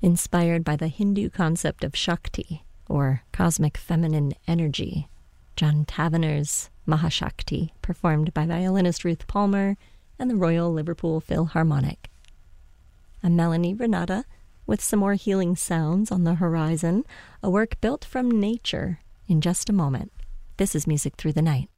inspired by the Hindu concept of Shakti, or cosmic feminine energy. John Tavener's Mahashakti, performed by violinist Ruth Palmer and the Royal Liverpool Philharmonic. I'm Melanie Renata, with some more healing sounds on the horizon, a work built from nature in just a moment. This is Music Through the Night.